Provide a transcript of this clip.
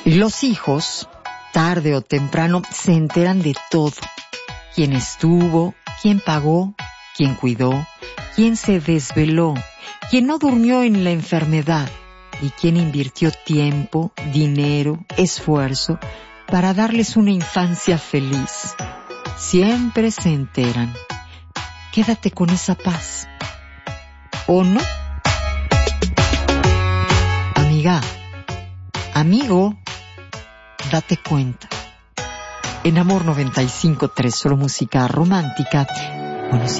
Los hijos, tarde o temprano, se enteran de todo. Quién estuvo, quién pagó, quién cuidó, quién se desveló, quién no durmió en la enfermedad y quién invirtió tiempo, dinero, esfuerzo para darles una infancia feliz. Siempre se enteran. Quédate con esa paz. ¿O no? Amiga, amigo, date cuenta. En Amor 95.3, solo música romántica. Bueno,